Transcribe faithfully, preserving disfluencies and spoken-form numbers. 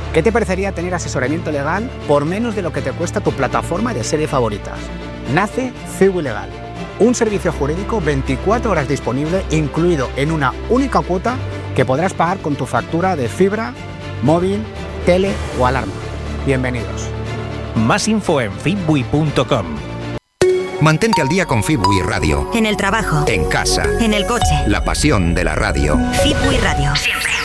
¿Qué te parecería tener asesoramiento legal por menos de lo que te cuesta tu plataforma de series favoritas? Nace Fibu Legal, un servicio jurídico veinticuatro horas disponible, incluido en una única cuota que podrás pagar con tu factura de fibra, móvil, tele o alarma. Bienvenidos. Más info en fitbui punto com. Mantente al día con Fitbui Radio. En el trabajo. En casa. En el coche. La pasión de la radio. Fitbui Radio. Siempre.